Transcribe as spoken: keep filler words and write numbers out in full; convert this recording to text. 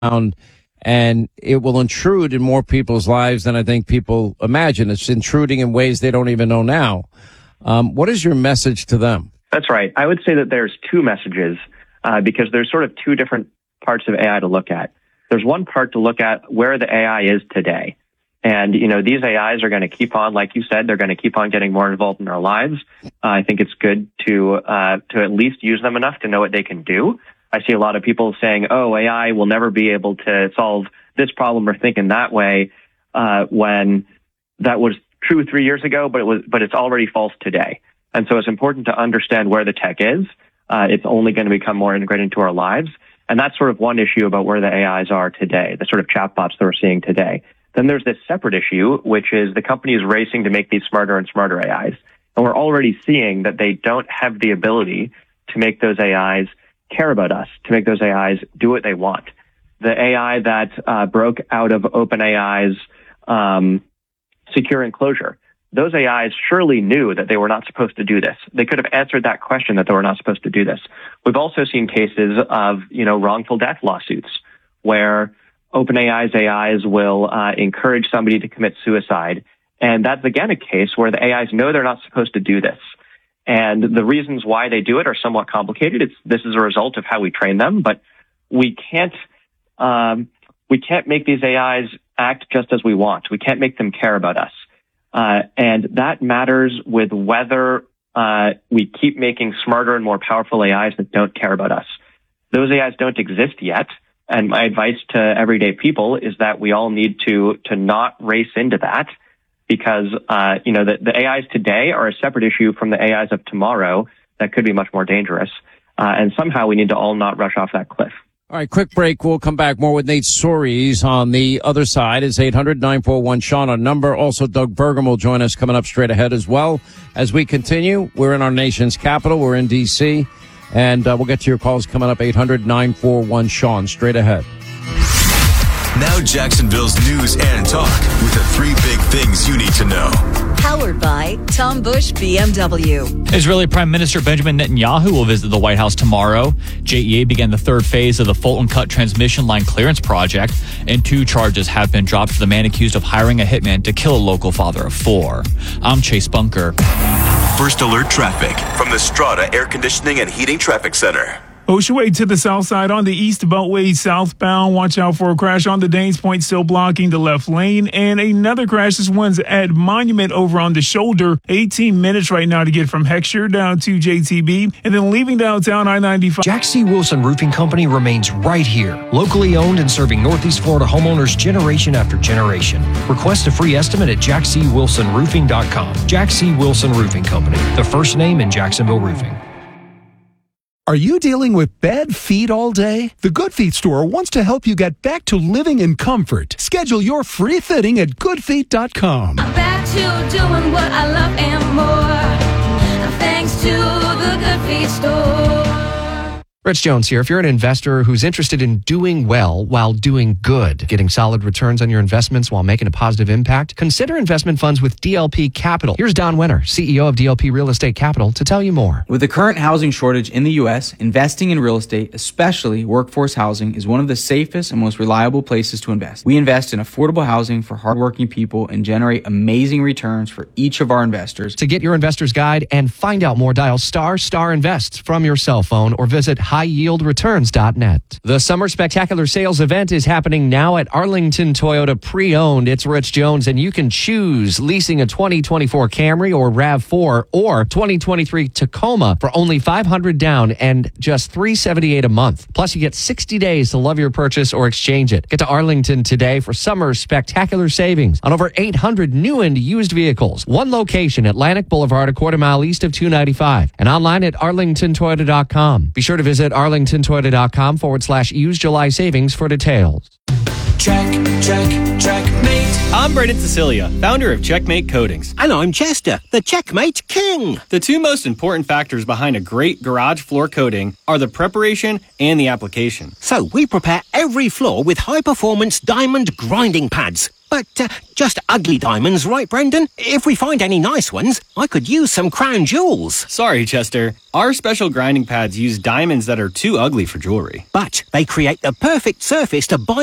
and it will intrude in more people's lives than I think people imagine. It's intruding in ways they don't even know now. Um, what is your message to them? That's right. I would say that there's two messages uh, because there's sort of two different parts of A I to look at. There's one part to look at where the A I is today. And, you know, these A Is are going to keep on, like you said, they're going to keep on getting more involved in our lives. Uh, I think it's good to uh, to at least use them enough to know what they can do. I see a lot of people saying, oh, A I will never be able to solve this problem or think in that way, uh, when that was true three years ago, but it was, but it's already false today. And so it's important to understand where the tech is. Uh, it's only going to become more integrated into our lives. And that's sort of one issue about where the A Is are today, the sort of chatbots that we're seeing today. Then there's this separate issue, which is the companies racing to make these smarter and smarter A Is. And we're already seeing that they don't have the ability to make those A Is care about us, to make those A Is do what they want. The A I that uh, broke out of OpenAI's um, secure enclosure, those A Is surely knew that they were not supposed to do this. They could have answered that question that they were not supposed to do this. We've also seen cases of, you know, wrongful death lawsuits where OpenAI's A Is will uh, encourage somebody to commit suicide. And that's, again, a case where the A Is know they're not supposed to do this. And the reasons why they do it are somewhat complicated. It's, this is a result of how we train them, but we can't, um, we can't make these A Is act just as we want. We can't make them care about us. Uh, and that matters with whether uh, we keep making smarter and more powerful A Is that don't care about us. Those A Is don't exist yet. And my advice to everyday people is that we all need to to not race into that because, uh, you know, the, the A Is today are a separate issue from the A Is of tomorrow that could be much more dangerous. Uh, and somehow we need to all not rush off that cliff. All right, quick break. We'll come back more with Nate Soares on the other side. It's eight hundred nine four one Sean, our number. Also, Doug Burgum will join us coming up straight ahead as well. As we continue, we're in our nation's capital. We're in D C, and uh, we'll get to your calls coming up, eight hundred nine four one Sean, straight ahead. Now Jacksonville's news and talk with the three big things you need to know. Powered by Tom Bush B M W. Israeli Prime Minister Benjamin Netanyahu will visit the White House tomorrow. J E A began the third phase of the Fulton Cut transmission line clearance project, and two charges have been dropped for the man accused of hiring a hitman to kill a local father of four. I'm Chase Bunker. First alert traffic from the Strata Air Conditioning and Heating Traffic Center. Ocean Way to the south side on the East Beltway southbound. Watch out for a crash on the Danes Point, still blocking the left lane. And another crash. This one's at Monument over on the shoulder. eighteen minutes right now to get from Heckscher down to J T B. And then leaving downtown I ninety-five. Jack C. Wilson Roofing Company remains right here. Locally owned and serving Northeast Florida homeowners generation after generation. Request a free estimate at jack c wilson roofing dot com. Jack C. Wilson Roofing Company, the first name in Jacksonville roofing. Are you dealing with bad feet all day? The Good Feet store wants to help you get back to living in comfort. Schedule your free fitting at good feet dot com. Back to doing what I love and more, thanks to the Good Feet store. Rich Jones here. If you're an investor who's interested in doing well while doing good, getting solid returns on your investments while making a positive impact, consider investment funds with D L P Capital. Here's Don Wenner, C E O of D L P Real Estate Capital, to tell you more. With the current housing shortage in the U S, investing in real estate, especially workforce housing, is one of the safest and most reliable places to invest. We invest in affordable housing for hardworking people and generate amazing returns for each of our investors. To get your investor's guide and find out more, dial star star invest from your cell phone or visit high yield returns dot net. The Summer Spectacular Sales event is happening now at Arlington Toyota Pre-Owned. It's Rich Jones, and you can choose leasing a twenty twenty-four Camry or RAV four or twenty twenty-three Tacoma for only five hundred dollars down and just three hundred seventy-eight dollars a month. Plus, you get sixty days to love your purchase or exchange it. Get to Arlington today for Summer Spectacular Savings on over eight hundred new and used vehicles. One location, Atlantic Boulevard, a quarter mile east of two ninety-five, and online at arlington toyota dot com. Be sure to visit arlington toyota dot com forward slash use July savings for details. Check, check, checkmate. I'm Brendan Cecilia, founder of Checkmate Coatings. And I'm Chester, the Checkmate King. The two most important factors behind a great garage floor coating are the preparation and the application. So we prepare every floor with high-performance diamond grinding pads. But uh, just ugly diamonds, right, Brendan? If we find any nice ones, I could use some crown jewels. Sorry, Chester. Our special grinding pads use diamonds that are too ugly for jewelry. But they create the perfect surface to bind